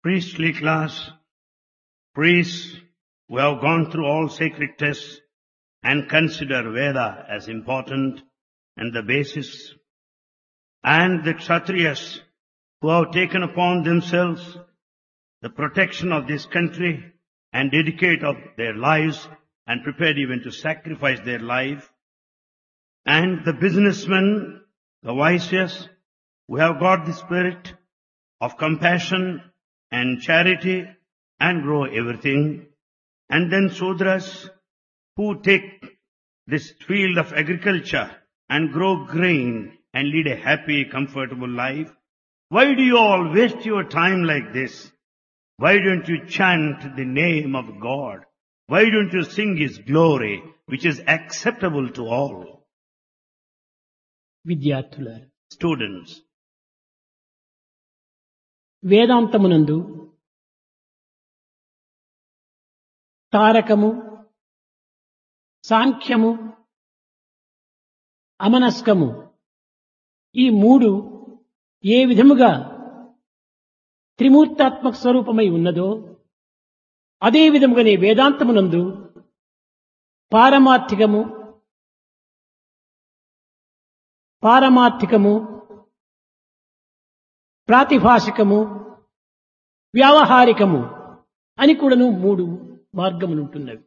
priestly class, priests who have gone through all sacred tests and consider Veda as important and the basis, and the Kshatriyas who have taken upon themselves the protection of this country and dedicate of their lives and prepared even to sacrifice their life, and the businessmen, the Vaishyas, who have got the spirit of compassion and charity and grow everything, and then Sudras who take this field of agriculture and grow grain and lead a happy, comfortable life. Why do you all waste your time like this? Why don't you chant the name of God? Why don't you sing His glory, which is acceptable to all? విద్యార్థులారా, Students, వేదాంతమునందు తారకము, సాంఖ్యము, అమనస్కము ఈ మూడు ఏ విధముగా త్రిమూర్తాత్మక స్వరూపమై ఉన్నదో అదే విధముగానే వేదాంతమునందు పారమార్థికము, ప్రాతిభాషికము, వ్యావహారికము అని కూడాను మూడు మార్గములుంటున్నవి.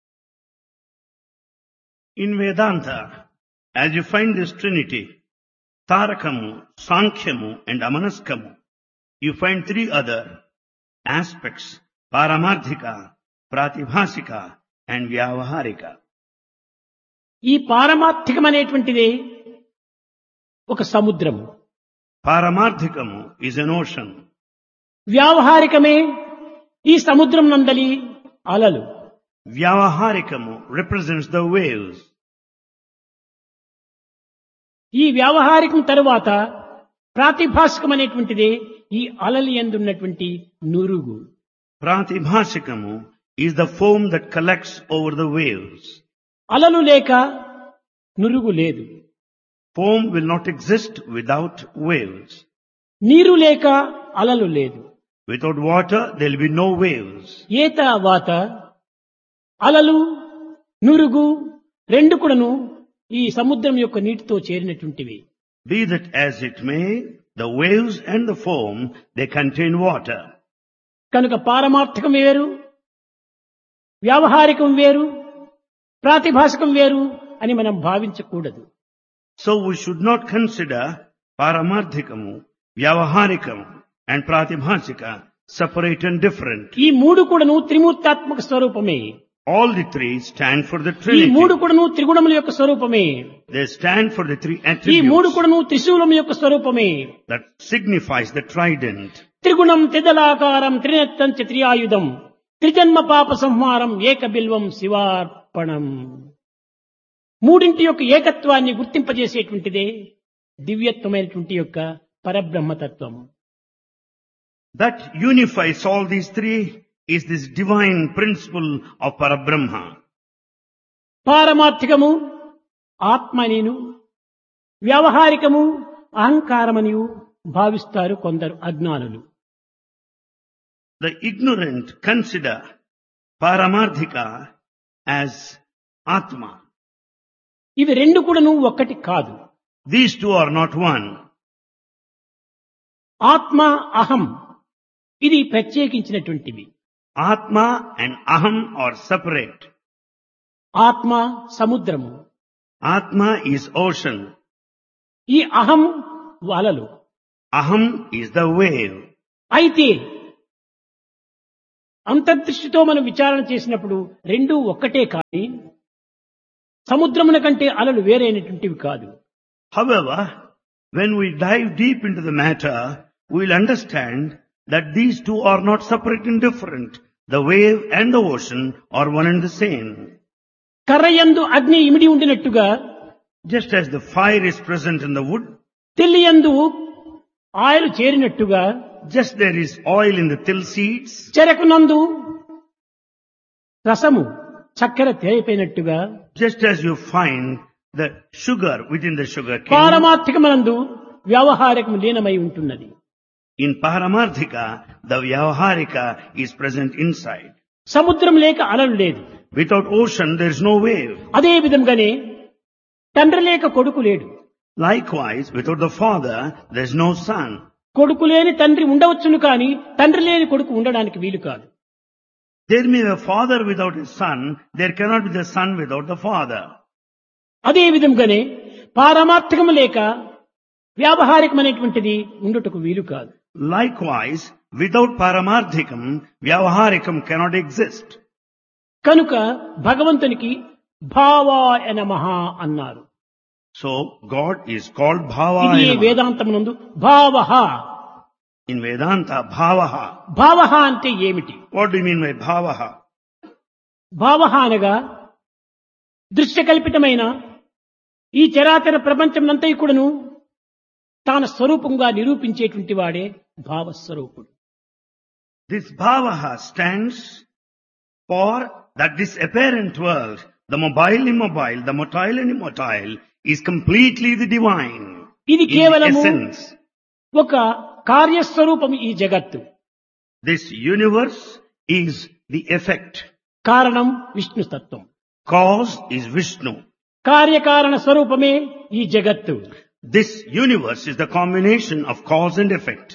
in Vedanta, as you find this trinity, Tarakamu, Sankhyamu and Amanaskamu, you find three other aspects, Paramarthika, Pratibhasika and Vyavaharika. ఈ పారమార్థికం అనేటువంటిదే ఒక సముద్రము, Paramarthikamu is an ocean. వ్యావహారికమే ఈ సముద్రం నందలి అలలు. Vyavaharikamu represents the waves. ఈ వ్యావహారికం తరువాత ప్రాతిభాషికం అనేటువంటిదే ఈ అలలి యందున్నటువంటి నురుగు. Pratibhasikamu is the foam that collects over the waves. అలలు లేక నురుగు లేదు, Foam will not exist without waves. నీరు లేక అలలు లేదు. Without water, there will be no waves. ఏత వాత అలలు నురుగు రెండు కూడాను ఈ సముద్రం యొక్క నీటితో చేరినటువంటివి. Be that as it may, the waves and the foam, they contain water. కనుక పారమార్థికం వేరు, వ్యావహారికం వేరు, ప్రాతిభాషికం వేరు అని మనం భావించకూడదు. So we should not consider Paramarthikamu, Vyavaharikamu and Pratibhasika separate and different. ఈ మూడు కూడాను త్రిమూర్తాత్మక స్వరూపమే. All the three stand for the ఈ మూడు Trinity. కూడాను త్రిగుణముల యొక్క స్వరూపమే. They stand for the three ఈ మూడు attributes కూడాను త్రిశూలం యొక్క స్వరూపమే. that signifies the trident. త్రిగుణం త్రిదలాకారం త్రినేత్రం చ త్రియాయుధం త్రిజన్మ పాప సంహారం ఏక బిల్వం శివార్పణం. మూడింటి యొక్క ఏకత్వాన్ని గుర్తింపజేసేటువంటిదే దివ్యత్వమైనటువంటి యొక్క పరబ్రహ్మతత్వం. That unifies all these three is this divine principle of Parabrahma. పారమార్థికము ఆత్మనిను, వ్యావహారికము అహంకారమనియు భావిస్తారు కొందరు అజ్ఞానులు. The ignorant consider Paramarthika as Atma. ఇవి రెండు కూడాను ఒక్కటి కాదు. These two are not one. ఆత్మ అహం ఇది ప్రత్యేకించినటువంటివి. Atma and Aham are separate. ఆత్మ సముద్రము, Atma is ocean. ఈ అహం అలలు. Aham is the wave. అయితే అంతర్దృష్టితో మనం విచారణ చేసినప్పుడు రెండూ ఒక్కటే కానీ సముద్రమున కంటే అలలు వేరైనటువంటివి కాదు. However, when we dive deep into the matter, we will understand that these two are not separate and different. The wave and the ocean are one and the same. కర్రయందు అగ్ని ఇమిడి ఉండినట్టుగా Just as the fire is present in the wood, తెల్లియందు oil చేరినట్టుగా just there is oil in the till seeds, చెరకునందు రసము చక్కెర తేలిపోయినట్టుగా just as you find the sugar within the sugar cane, పారమార్థికమనందు వ్యావహారికం లీనమై ఉంటున్నది. In Paramarthika, the Vyavaharika is present inside. సముద్రం లేక అలలు లేదు. Without ocean, there is no wave. అదే విధంగానే తండ్రి లేక కొడుకు లేడు. Likewise, without the father, there is no son. కొడుకు లేని తండ్రి ఉండవచ్చును కానీ తండ్రి లేని కొడుకు ఉండడానికి వీలు కాదు. There may be a father without a son, there cannot be the son without the father. అదే విధంగానే పారమార్థకము లేక వ్యావహారికమైనటువంటిది ఉండుటకు వీలు కాదు. Likewise, without Paramarthikam, Vyavaharikam cannot exist. కనుక భగవంతునికి భావాయ నమః అన్నారు. So, God is called ఇది Bhavaya. వేదాంతమునందు భావః. In Vedanta, Bhavaha. భావః అంటే ఏమిటి? What do you mean by Bhavaha? భావః అనగా దృశ్యకల్పితమైన ఈ చరాచర ప్రపంచమునంతా కూడాను తాన స్వరూపంగా నిరూపించేటువంటి వాడే భావస్వరూపుడు. This Bhavaha stands for that this apparent world, the mobile immobile, the motile and immotile, is completely the divine. ఇది In the కేవలము essence, ఒక కార్యస్వరూపం ఈ జగత్తు. this universe is the effect. కారణం విష్ణు తత్వం. Cause is Vishnu. కార్యకారణ స్వరూపమే ఈ జగత్తు. This universe is the combination of cause and effect.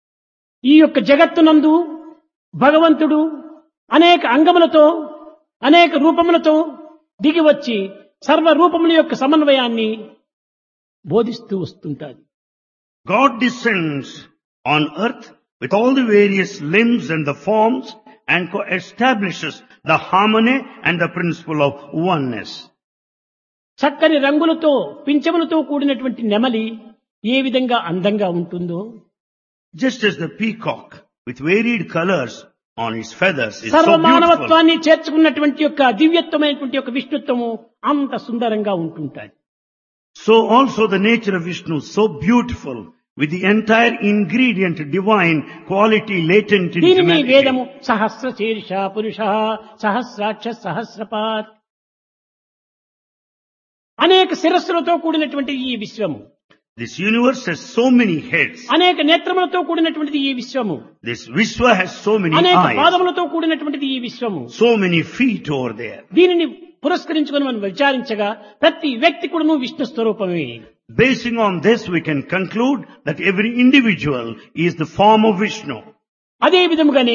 ఈ యొక్క జగత్తునందు భగవంతుడు అనేక అంగములతో అనేక రూపములతో దిగి వచ్చి సర్వ రూపముల యొక్క సమన్వయాన్ని బోధిస్తూ వస్తుంటాడు. God descends on earth with all the various limbs and the forms and establishes the harmony and the principle of oneness. చక్కని రంగులతో పింఛములతో కూడినటువంటి నెమలి ఏ విధంగా అందంగా ఉంటుందో Just as the peacock with varied colors on its feathers is సర్వ so beautiful, మానవత్వాన్ని చేర్చుకున్నటువంటి యొక్క దివ్యత్వమైనటువంటి యొక్క విష్ణుత్వము అంత సుందరంగా ఉంటుంటాయి. so also the nature of Vishnu is so beautiful with the entire ingredient divine quality latent in దీనిని humanity. వేదము సహస్ర శీర్ష పురుష సహస్రాక్ష సహస్రపాత్ అనేక శిరస్సులతో కూడినటువంటి ఈ విశ్వము, This universe has so many heads. అనేక నేత్రములతో కూడినటువంటిది ఈ విశ్వము, This Vishwa has so many అనేక eyes, పాదములతో కూడినటువంటిది ఈ విశ్వము. so many feet over there. దీనిని పురస్కరించుకొని మనం విచారించగా ప్రతి వ్యక్తి కూడాను విష్ణు స్వరూపమే. Basing on this, we can conclude that every individual is the form of Vishnu. అదే విధముగానే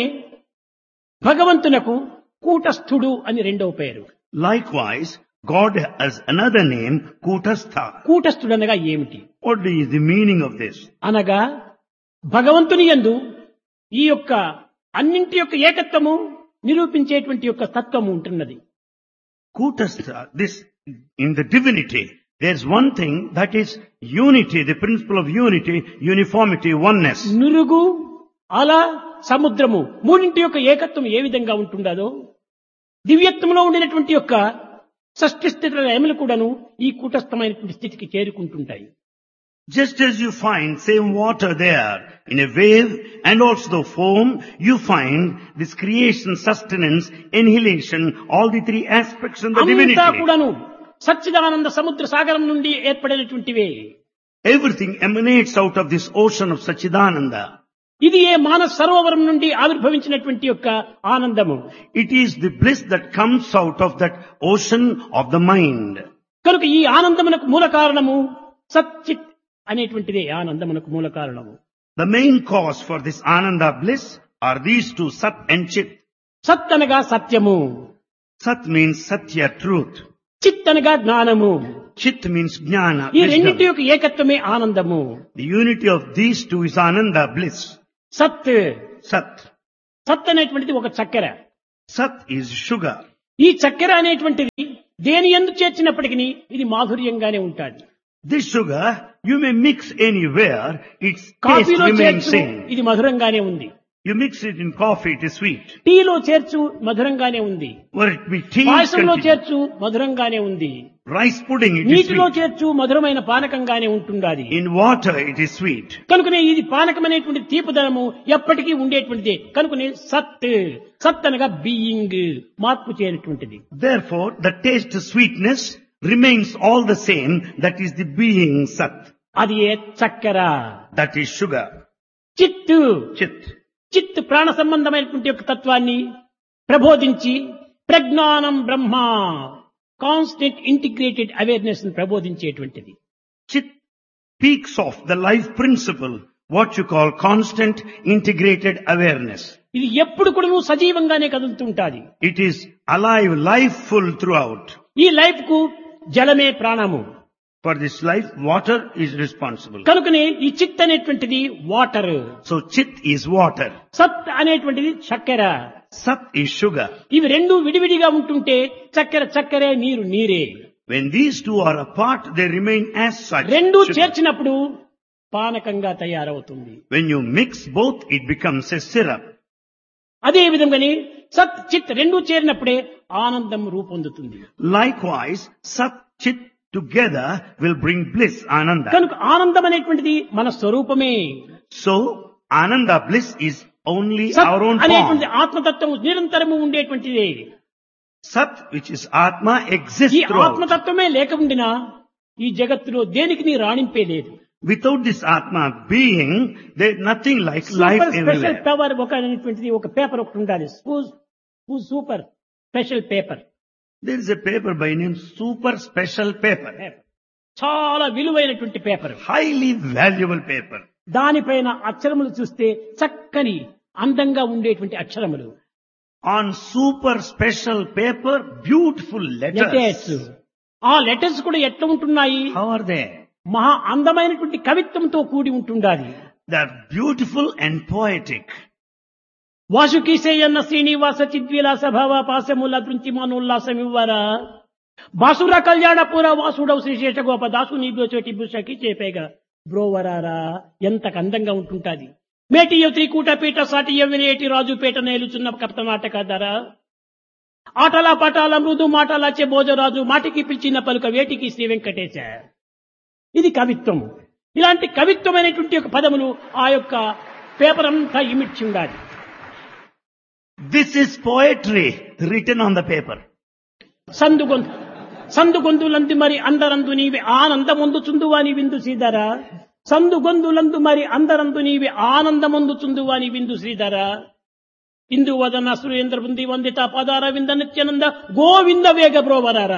భగవంతునకు కూటస్థుడు అని రెండవ పేరు. Likewise, God has another name, Kutastha. కూటస్థుడు అనగా ఏమిటి? What is the meaning of this? అనగా భగవంతుని యందు ఈ యొక్క అన్నింటి యొక్క ఏకత్వము నిరూపించేటువంటి యొక్క తత్వము ఉంటున్నది. Kutastha, this, in the divinity, there's one thing that is unity, the principle of unity, uniformity, oneness. నురుగు అల సముద్రము మూడింటి యొక్క ఏకత్వం ఏ విధంగా ఉంటుండదో దివ్యత్వంలో ఉండినటువంటి యొక్క షష్ఠి స్థితుల లయములు కూడాను ఈ కూటస్థమైనటువంటి స్థితికి చేరుకుంటుంటాయి. Just as you find same water there in a wave and also the foam, you find this creation, sustenance, annihilation, all the three aspects in the అంతా divinity. కూడాను సచ్చిదానంద సముద్ర సాగరం నుండి ఏర్పడినటువంటివే. Everything emanates out of this ocean of Sachidananda. ఇది ఏ మానస సరోవరం నుండి ఆవిర్భవించినటువంటి యొక్క ఆనందము. It is the bliss that comes out of that ocean of the mind. కనుక ఈ ఆనందమునకు మూల కారణము సచ్చిత్ అనేటువంటిదే ఆనందమునకు మూల కారణము. The main cause for this Ananda bliss are these two, Sat and Chit. సత్ అనగా సత్యము, Sat means Satya, truth. చిత్ అనగా జ్ఞానము. Chit means Jnana, ఈ రెండింటి wisdom. యొక్క ఏకత్వమే ఆనందము. The unity of these two is Ananda bliss. సత్ Sat. సత్ అనేటువంటిది ఒక చక్కెర. Sat is sugar. ఈ చక్కెర అనేటువంటిది దేని యందు చేర్చినప్పటికీ ఇది మాధుర్యంగానే ఉంటాది. This sugar, you may mix anywhere, its taste కాఫీలో remains చేర్చు same. ఇది మధురంగానే ఉంది. You mix it in coffee, it is sweet. టీలో చేర్చు మధురంగానే ఉంది. Or it be tea, పాయసంలో continue. చేర్చు మధురంగానే ఉంది. Rice pudding, it is నీటిలో sweet. చేర్చు మధురమైన పానకంగానే ఉంటుండాది. In water, it is sweet. కనుకనే ఇది పానకం అనేటువంటి తీపుదనము ఎప్పటికీ ఉండేటువంటిదే. కనుకనే సత్ సత్ అనగా బీయింగ్ మార్పు చేయనటువంటిది. Therefore, the taste sweetness remains all the same. That is the being Sat. అది ఏ చక్కెర. That is sugar. చిత్తు Chit. చిత్ ప్రాణ సంబంధమైనటువంటి యొక్క తత్వాన్ని ప్రబోధించి ప్రజ్ఞానం బ్రహ్మ కాన్స్టెంట్ ఇంటిగ్రేటెడ్ అవేర్నెస్ ని ప్రబోధించేటువంటిది. Chit speaks of the life principle, what you call constant integrated awareness. ఇది ఎప్పుడు కూడా నువ్వు సజీవంగానే కదులుతుంటాది. It is alive, lifeful throughout. ఈ లైఫ్ కు జలమే ప్రాణము. For this life, water is responsible. కనుకనే ఈ చిత్ అనేటువంటిది water, So Chit is water. సత్ అనేటువంటిది చక్కెర. Sat is sugar. ఇవి రెండు విడివిడిగా ఉంటుంటే చక్కెర చక్కెరే, నీరు నీరే. When these two are apart, they remain as such. రెండు sugar. చేర్చినప్పుడు పానకంగా తయారవుతుంది. When you mix both, it becomes a syrup. అదే విధంగానే సత్ చిత్ రెండు చేరినప్పుడే ఆనందం రూపొందుతుంది. Likewise, Sat, Chit together will bring bliss, Ananda. కనుక ఆనందం అనేటువంటిది మన స్వరూపమే. So, Ananda, bliss is only సత్ our own అనేటువంటి form. ఆత్మతత్వం నిరంతరము ఉండేటువంటిదే. Sat, which is Atma, exists ఈ throughout. ఆత్మతత్వమే లేక ఉండినా ఈ జగత్తులో దేనికి నీ రాణింపే లేదు. Without this Atma being, there is nothing like life super special everywhere. Power ఒక అనేటువంటిది ఒక పేపర్ ఒకటి ఉండాలి. Super special paper, There is a paper by name Super Special Paper. చాలా విలువైనటువంటి పేపర్. Highly valuable paper. దానిపైన అక్షరములు చూస్తే చక్కని అందంగా ఉండేటువంటి అక్షరములు. On super special paper, beautiful letters. letters. ఆ లెటర్స్ కూడా ఎట్లా ఉంటున్నాయి? How are they? మహా అందమైనటువంటి కవిత్వంతో కూడి ఉంటుండాలి. They are beautiful and poetic. వాసుకీసేయన్న Srinivasa చిద్విలాస భావ పాశముల దృంచి మనోల్లాసమివ్వరా బాసుర కళ్యాణపుర వాసుడవు శ్రీశేష గోప దాసు నీ చోటి భూషకి చేపేగా బ్రోవరారా ఎంత అందంగా ఉంటుంటాది. మేటియ త్రికూట పీట సాటియ వినేటి రాజుపేట నేలుచున్న కప్త నాటక ధర ఆటల పటాల మృదు మాటలాచే భోజరాజు మాటికి పిలిచిన పలుక వేటికి శ్రీ వెంకటేశ. ఇది కవిత్వం. ఇలాంటి కవిత్వమైనటువంటి ఒక పదములు ఆ యొక్క పేపర్ అంతా ఇమిడ్చి ఉండాలి. This is poetry written on the paper. సందుగొందులందు మరి అందరందు నీవి ఆనందముందు చుందువాని విందు శ్రీధర సందుగొందులందు మరి అందరందు నీవి ఆనందముందు చుందువాని విందు శ్రీధర ఇందు వదన సురేంద్ర బుంది వందిత పదార వింద నిత్యానంద గోవింద వేగ బ్రోవరారా.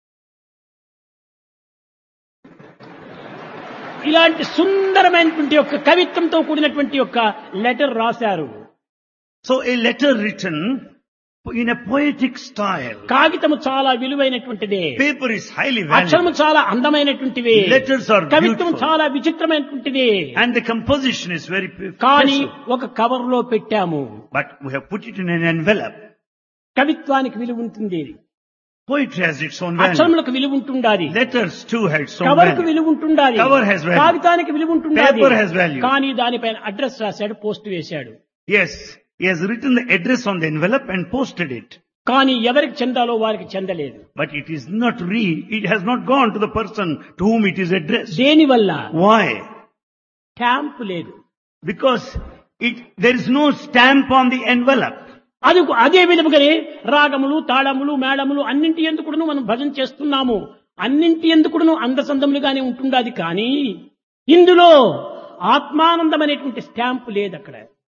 ఇలాంటి సుందరమైనటువంటి యొక్క కవిత్వంతో కూడినటువంటి యొక్క లెటర్ రాశారు. So a letter written in a poetic style. కాగితము చాలా విలువైనటువంటిదే. Paper is highly అక్షరము valuable. చాలా అందమైనటువంటివి. Letters are కవిత్వం beautiful. చాలా విచిత్రమైనటువంటిది. And the composition is very కానీ special. ఒక కవర్ లో పెట్టాము. But we have put it in an envelope. కవిత్వానికి విలువ ఉంటుంది, Poetry has its own value. అక్షరములకు విలువ ఉంటుండాలి, Letters too have its own cover కు value. విలువ ఉంటుండాలి, Cover has value. కాగితానికి విలువ ఉంటుండాలి. Paper has value. కానీ దానిపైన అడ్రస్ రాశాడు, పోస్ట్ వేశాడు. Yes, he has written the address on the envelope and posted it. కానీ ఎవరికి చెందాలో వారికి చెందలేదు. But it is not it has not gone to the person to whom it is addressed. దేనివల్ల? Why? Stamp లేదు. Because there is no stamp on the envelope. అదే విధముగానే రాగములు, తాళములు, మేళములు అన్నింటి ఎందుకును మనం భజన చేస్తున్నాము. అన్నింటి ఎందుకును అందసందములుగానే ఉంటుండాది. కానీ ఇందులో ఆత్మానందం అనేటువంటి స్టాంప్ లేదు అక్కడ.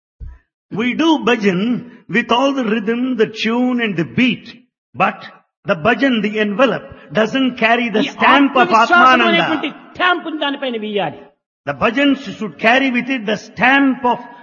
We do bhajan with all the rhythm, the tune and the beat. But the bhajan, the envelope, doesn't carry the stamp of Atmananda. Stamp దానిపైన వేయాలి. The bhajan should carry with it the stamp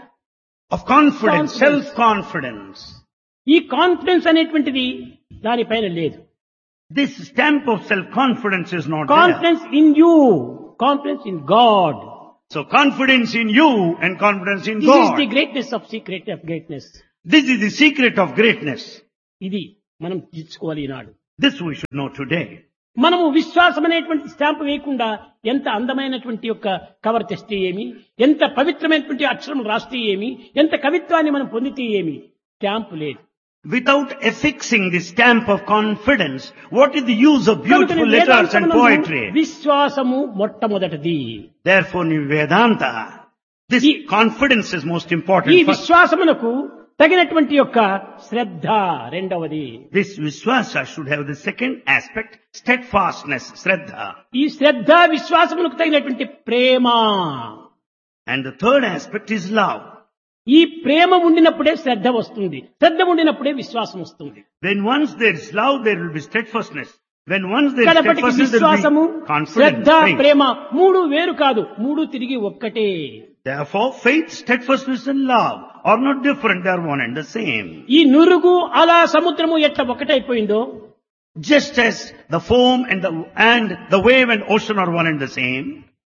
of confidence, self-confidence. ఈ confidence అనేటువంటిది దానిపైన లేదు. This stamp of self-confidence is not there. Confidence in you, confidence in God. So confidence in you and confidence in this is God. The greatness of secret of greatness. This is the secret of greatness. ఇది మనం తీసుకోవాలి ఈనాడు. This we should know today. మనము విశ్వాసం అనేటువంటి stamp వేయకుండా ఎంత అందమైనటువంటి యొక్క కవర్ తెస్తే ఏమి, ఎంత పవిత్రమైనటువంటి అక్షరం రాస్తే ఏమి, ఎంత కవిత్వాన్ని మనం పొందితే ఏమి, స్టాంప్ లేదు. Without affixing the stamp of confidence, what is the use of beautiful letters and poetry? విశ్వాసము మొట్టమొదటిది. Therefore, in Vedanta, this confidence is most ఈ important. First, విశ్వాసమునకు తగినటువంటి యొక్క శ్రద్ధ రెండవది. this Vishwasa should have the second aspect, steadfastness, Shraddha. ఈ శ్రద్ధ విశ్వాసమునకు తగినటువంటి ప్రేమ. And the third aspect is love. ఈ ప్రేమ ఉండినప్పుడే శ్రద్ధ వస్తుంది, శ్రద్ధ ఉండినప్పుడే విశ్వాసం వస్తుంది. When once there is love, there will be steadfastness. When once there is కడపటికి steadfastness, there విశ్వాసము, will be confidence. Shraddha, Faith. ప్రేమ మూడు వేరు కాదు, మూడు తిరిగి ఒక్కటే. Therefore, faith, steadfastness and love are not different, they are one and the same. ఈ నురుగు అలా సముద్రము ఎట్లా ఒకటైపోయిందో, Just as the foam and the wave and ocean are one and the same,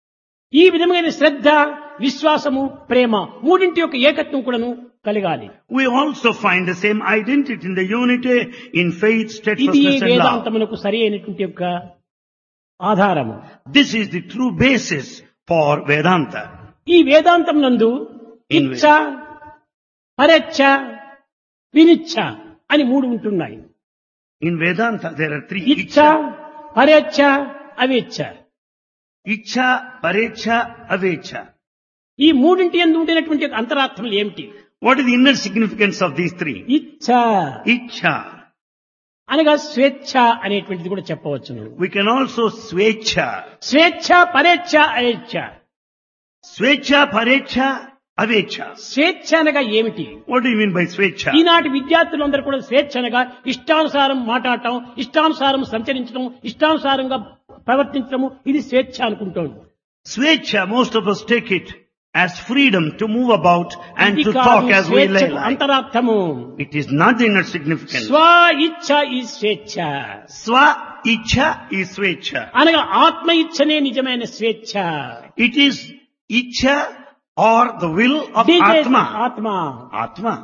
ఈ విధమైన శ్రద్ధ, విశ్వాసము, ప్రేమ మూడింటి యొక్క ఏకత్వం కూడాను కలగాలి. we also find the same identity in the unity in faith, ఇది steadfastness and love. వేదాంతమునకు సరి అయినటువంటి యొక్క ఆధారము. This is the true basis for Vedanta. ఈ వేదాంతం నందు In ఇచ్ఛ, పరేచ్ఛ, వినిచ్ఛ అని మూడు ఉంటున్నాయి. In Vedanta, there are three. ఇచ్ఛ, పరేచ్ఛ, అవేచ్ఛ. Ichha, Parecha, Avecha. ఈ మూడింటి యందు ఉండినటువంటి యొక్క అంతరార్థములు ఏమిటి? What is the inner significance of these three? ఇచ్ఛ Ichha. అనగా స్వేచ్ఛ అనేటువంటిది కూడా చెప్పవచ్చును. We can also Svecha. స్వేచ్ఛ, పరేచ్ఛ, అవేచ్ఛ. Svecha, Parecha, Avecha. స్వేచ్ఛ అనగా ఏమిటి? What do you mean by Svecha? ఈనాటి విద్యార్థులందరూ కూడా స్వేచ్ఛ అనగా ఇష్టానుసారం మాట్లాడటం, ఇష్టానుసారం సంచరించడం, ఇష్టానుసారంగా ప్రవర్తించడము, ఇది స్వేచ్ఛ అనుకుంటాం. Svecha, most of us take it as freedom to move about and ఇది to కాదు talk as we స్వేచ్ఛకు like. అంతరార్థము. It is not the inner significance. స్వ ఇచ్ఛ ఈ స్వేచ్ఛ Swa Ichha is Svecha. అనగా ఆత్మ ఇచ్ఛనే నిజమైన స్వేచ్ఛ. It is Ichha or the will of This is Atma. ఆత్మ. Atma.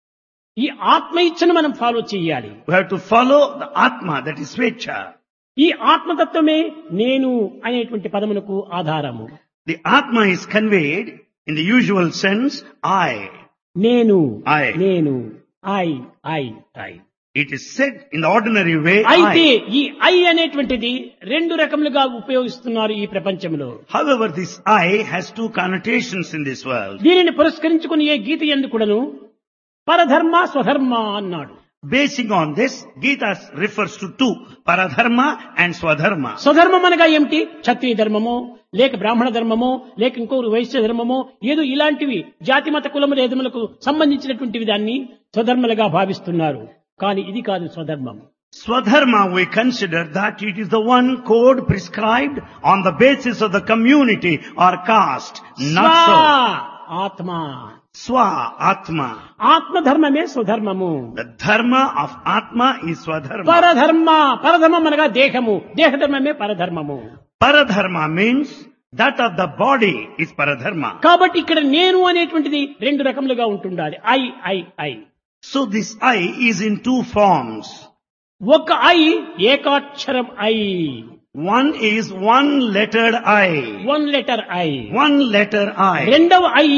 ఈ ఆత్మ ఇచ్ఛను మనం ఫాలో చేయాలి. We have to follow the Atma, that is Svecha. ఈ ఆత్మతత్వమే నేను అనేటువంటి పదమునకు ఆధారము. The Atma is conveyed in the usual sense, I. నేను, I. నేను, I, I, I. It is said in the ordinary way, అయితే I. ఈ I అనేటువంటిది రెండు రకములుగా ఉపయోగిస్తున్నారు ఈ ప్రపంచంలో. However, this I has two connotations in this world. దీనిని పురస్కరించుకుని ఏ గీత యందు కూడాను పరధర్మ, స్వధర్మ అన్నాడు. Basing on this, Gita refers to two, Paradharma and Swadharma. స్వధర్మం అనగా ఏమిటి? క్షత్రియ ధర్మమో, లేక బ్రాహ్మణ ధర్మమో, లేక ఇంకొకరు వైశ్య ధర్మమో, ఏదో ఇలాంటివి జాతి మత కులముల ఏదములకు సంబంధించినటువంటివి దాన్ని స్వధర్మలుగా భావిస్తున్నారు. కానీ ఇది కాదు స్వధర్మం. Swadharma, we consider that it is the one code prescribed on the basis of the community or caste. Not so. ఆత్మ, Swa, Atma. ఆత్మధర్మమే స్వధర్మము. The dharma of Atma is Swadharma. పరధర్మ, పరధర్మం అనగా దేహము, దేహధర్మమే పరధర్మము. Paradharma means that of the body is Paradharma. కాబట్టి ఇక్కడ నేను అనేటువంటిది రెండు రకములుగా ఉంటుండాలి. I, I, I. So this I is in two forms. ఒక I ఏకాక్షరం I, One is one-lettered I. One letter I. One letter I. రెండవ I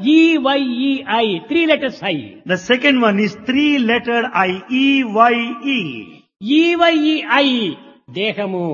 ఈవైఈఐ, three letters I. The second one is three-lettered I. E-Y-E. ఈవైఈఐ దేహము,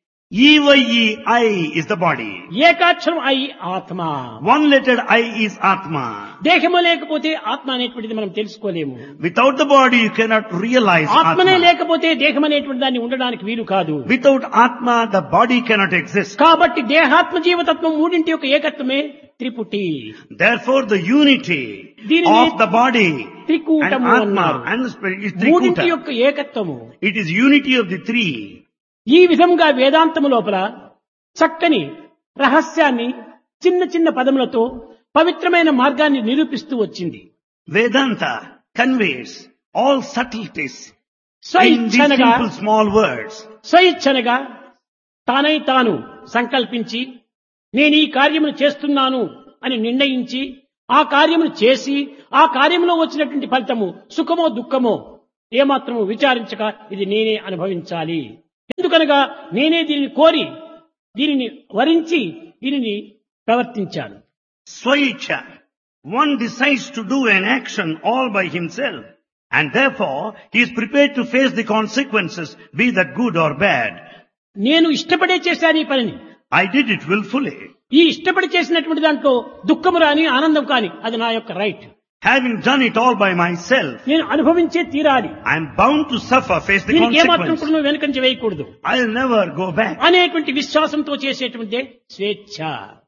E-Y-E-I is the body. ఏకాక్షరం I ఆత్మ. One-lettered I is Atma. దేహము లేకపోతే ఆత్మ అనేటువంటిది మనం తెలుసుకోలేము. Without the body, you cannot realize ఆత్మనే Atma. లేకపోతే దేహం అనేటువంటి దాన్ని ఉండడానికి వీలు కాదు. Without Atma, the body cannot exist. కాబట్టి దేహాత్మ జీవతత్వం మూడింటి యొక్క ఏకత్వమే త్రిపుటి. Therefore, the unity దీనిని of the body and త్రికూటము Atma అన్నారు. and the spirit is మూడింటి Trikuta. యొక్క ఏకత్వము. It is unity of the three. ఈ విధంగా వేదాంతము లోపల చక్కని రహస్యాన్ని చిన్న చిన్న పదములతో పవిత్రమైన మార్గాన్ని నిరూపిస్తూ వచ్చింది. Vedanta conveys all subtleties in these స్వయిచ్ఛనగా, simple small words. స్వయిచ్ఛనగా తానై తాను సంకల్పించి నేను ఈ కార్యమును చేస్తున్నాను అని నిర్ణయించి ఆ కార్యమును చేసి ఆ కార్యంలో వచ్చినటువంటి ఫలితము సుఖమో దుఃఖమో ఏమాత్రము విచారించక ఇది నేనే అనుభవించాలి. ఎందుకనగా నేనే దీనిని కోరి, దీనిని వరించి, దీనిని ప్రవర్తించాను. Swaicha. One decides to do an action all by himself, and therefore he is prepared to face the consequences, be that good or bad. నేను ఇష్టపడే చేశాను ఈ పనిని. I did it willfully. ఈ ఇష్టపడి చేసినటువంటి దాంట్లో దుఃఖము రాని, ఆనందం కాని, అది నా యొక్క right. Having done it all by myself, నేను అనుభవించే తీరాలి. I am bound to suffer, face the దీనికి ఏమాత్రం consequences. కూడా నువ్వు వెనకంచి వేయకూడదు I'll never go back. అనేటువంటి విశ్వాసంతో చేసేటువంటి స్వేచ్ఛ.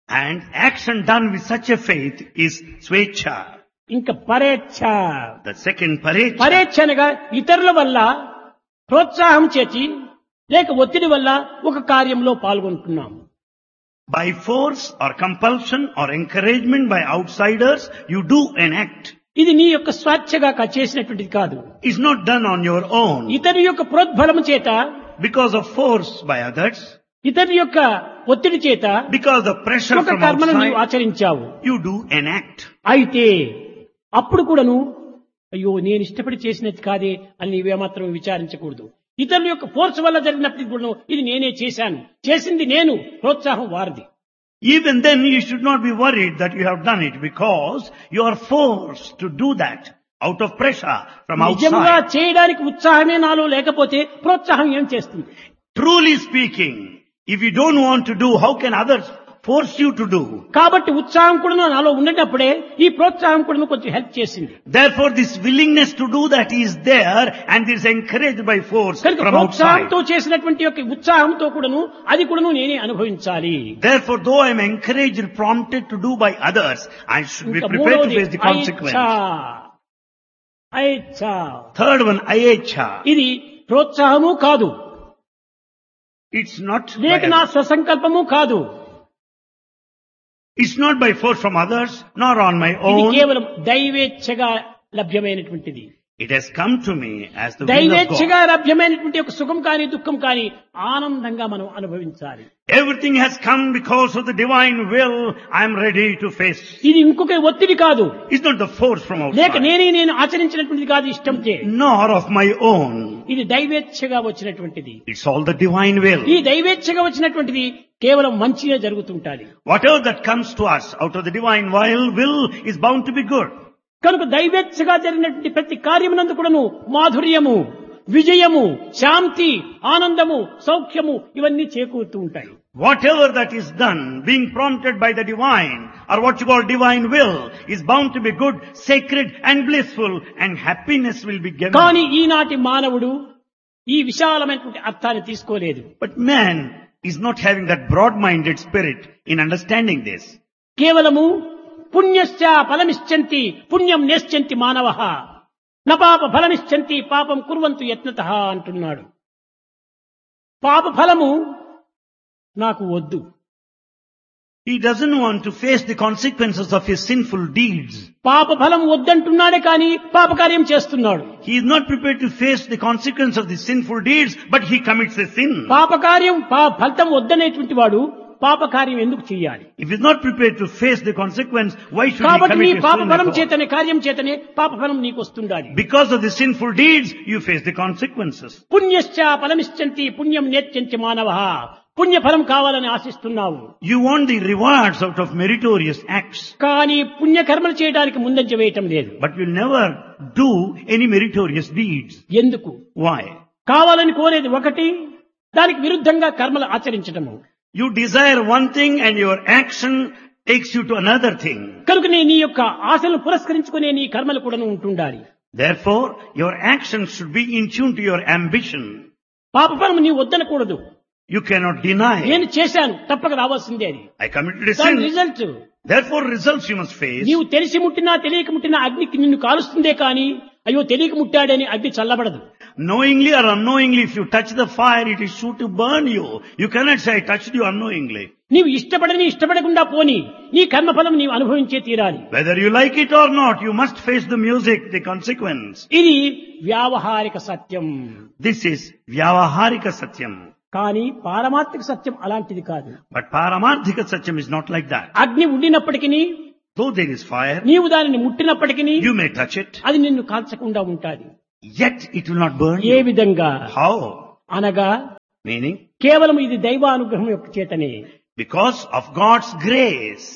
And action done with such a faith is swecha. ఇంకా పరేచ్ఛ. The second parecha. పరేచ్ఛ అనగా ఇతరుల వల్ల ప్రోత్సాహం చేసి లేక ఒత్తిడి వల్ల ఒక కార్యంలో పాల్గొంటున్నాం. By force or compulsion or encouragement by outsiders, you do an act. ఇది నీ యొక్క స్వేచ్ఛగా చేసినటువంటిది కాదు. It's not done on your own. ఇతరుల యొక్క ప్రోద్బలము చేత, Because of force by others, ఇతరుల యొక్క ఒత్తిడి చేత because the pressure ఒక from కర్మను నీవు outside, ఆచరించావు. you do an act. అయితే అప్పుడు కూడాను అయ్యో నేను ఇష్టపడి చేసినది కాదే అని నీవేమాత్రం విచారించకూడదు. ఇతరుల యొక్క ఫోర్స్ వల్ల జరిగినప్పటికీ కూడా ఇది నేనే చేశాను, చేసింది నేను, ప్రోత్సాహం వారిది. Even then you should not be worried that you have done it, because you are forced to do that out of pressure from నిజంగా outside. చేయడానికి ఉత్సాహమే నాలో లేకపోతే ప్రోత్సాహం ఏం చేస్తుంది? Truly speaking, if you don't want to do, how can others force you to do? కాబట్టి ఉత్సాహం కూడా నాలో ఉండేటప్పుడే ఈ ప్రోత్సాహం కూడా కొంచెం హెల్ప్ చేసింది. Therefore this willingness to do that is there, and is encouraged by force కనుక from outside. ప్రోత్సాహంతో చేసినటువంటి యొక్క ఉత్సాహంతో కూడాను అది కూడాను నేనే అనుభవించాలి. Therefore, though I am encouraged, prompted to do by others, I should be ఇంకా prepared to మూడవది face the consequence. ఐచ్ఛ. Third one, ayecha. ఇది ప్రోత్సాహము కాదు, It's not లేక by నా others. స్వసంకల్పము కాదు. It's not by force from others, nor on my ఇది own. కేవలం దైవేచ్ఛగా లభ్యమైనటువంటిది. It has come to me as the will of దైవేచ్ఛగా God. లభ్యమైనటువంటి ఒక సుఖం కానీ దుఃఖం కానీ ఆనందంగా మనం అనుభవించాలి. Everything has come because of the divine will. I am ready to face. ఇది ఇంకొక ఒత్తిడి కాదు, It's not the force from లేక outside, నేను ఆచరించినటువంటిది కాదు ఇష్టంచే. nor of my own. ఇది దైవేచ్ఛగా వచ్చినటువంటిది. It's all the divine will. ఈ దైవేచ్ఛగా వచ్చినటువంటిది కేవలం మంచిగా జరుగుతుంటాది. Whatever that comes to us out of the divine will is bound to be good. కనుక దైవేచ్ఛగా జరిగినటువంటి ప్రతి కార్యమునందు కూడాను మాధుర్యము, విజయము, శాంతి, ఆనందము, సౌఖ్యము ఇవన్నీ చేకూరుతూ ఉంటాయి. Whatever that is done, being prompted by the divine, or what you call divine will, is bound to be good, sacred and blissful, and happiness will be given. కానీ ఈనాటి మానవుడు ఈ విశాలమైనటువంటి అర్థాన్ని తీసుకోలేదు. But man is not having that broad-minded spirit in understanding this. కేవలము పుణ్యశ్చ ఫలమిశ్చంతి పుణ్యం నేశ్చంతి మానవః న పాప ఫలమిశ్చంతి పాపం కుర్వంతు యత్నతః అంటున్నాడు. పాప ఫలము నాకు వద్దు. He doesn't want to face the consequences of his sinful deeds. పాప ఫలం వద్దంటున్నాడే కానీ పాపకార్యం చేస్తున్నాడు. He is not prepared to face the consequence of the sinful deeds, but he commits a sin. పాపకార్యం ఫలితం వద్దనేటువంటి వాడు పాపకార్యం ఎందుకు చేయాలి? If he is not prepared to face the consequence, why should he కాబట్టి నీ commit a పాప sin ఫలం at all? చేతనే కార్యం చేతనే పాప ఫలం నీకు వస్తుండాలి. Because of the sinful deeds, you face the consequences. పుణ్యశ్చ ఫలమిశ్చంతి పుణ్యం నేత్యంతి మానవః. పుణ్యఫలం కావాలని ఆశిస్తున్నావు, You want the rewards out of meritorious acts, కానీ పుణ్యకర్మలు చేయడానికి ముందంజ వేయటం లేదు. but you'll never do any meritorious deeds. ఎందుకు? Why? కావాలని కోరేది ఒకటి, దానికి విరుద్ధంగా కర్మలు ఆచరించటము. You desire one thing and your action takes you to another thing. కనుక నీ యొక్క ఆశలను పురస్కరించుకునే నీ కర్మలు కూడా ఉంటుండాలి. Therefore, your actions should be in tune to your ambition. పాపఫలం నీవు వద్దనకూడదు. You cannot deny. నేను చేశాను, తప్పక రావాల్సిందే అది. I committed a దాని sin. Result Therefore, results you must face. నీవు తెలిసి ముట్టినా తెలియక ముట్టినా అగ్నికి నిన్ను కాలుస్తుందే కానీ అయ్యో తెలియక ముట్టాడని అగ్ని చల్లబడదు. Knowingly or unknowingly, if you touch the fire, it is sure to burn you. You cannot say, I touched you unknowingly. నీవు ఇష్టపడకుండా పోని నీ కర్మఫలం నీవు అనుభవించే తీరాలి. Whether you like it or not, you must face the music, the consequence. ఇది వ్యావహారిక సత్యం. This is Vyavaharika Satyam. కానీ పారమార్థిక సత్యం అలాంటిది కాదు. But Paramarthika Satyam is not like that. అగ్ని ఉండినప్పటికీ, Though there is fire, నీవు దానిని ముట్టినప్పటికీ you may touch it, అది నిన్ను కాల్చకుండా ఉంటాది. yet it will not burn A you. విధంగా How? అనగా Meaning, కేవలం ఇది దైవానుగ్రహం యొక్క చేతనే, because of God's grace.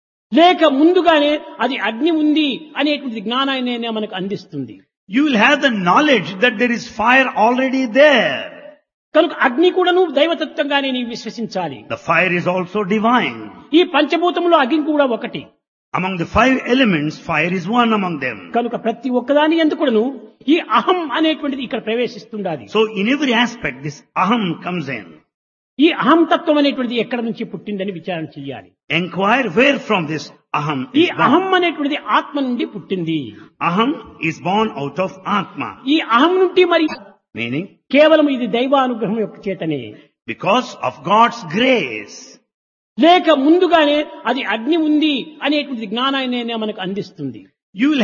లేక ముందుగానే అది అగ్ని ఉంది అనేటువంటి జ్ఞానాన్ని మనకు అందిస్తుంది. You will have the knowledge that there is fire already there. కనుక అగ్ని కూడాను దైవతత్వంగానే నీవు విశ్వసించాలి. The fire is also divine. ఈ పంచభూతములో అగ్ని కూడా ఒకటి. Among the 5 elements, fire is one among them. కనుక ప్రతి ఒక్కదాని ఎందుకును ఈ అహం అనేటువంటిది ఇక్కడ ప్రవేశిస్తుండాలి. So in every aspect, this aham comes in. ఈ అహంతత్వం అనేటువంటిది ఎక్కడ నుంచి పుట్టిందని విచారణ చెయ్యాలి. Inquire where from this aham ఈ is born. అహం అనేటువంటిది ఆత్మ నుండి పుట్టింది. Aham is born out of Atma. ఈ అహం నుండి మరి Meaning, కేవలం ఇది దైవానుగ్రహం యొక్క చేతనే, because of God's grace. లేక ముందుగానే అది అగ్ని ఉంది అనేటువంటి జ్ఞానాన్ని మనకు అందిస్తుంది. You will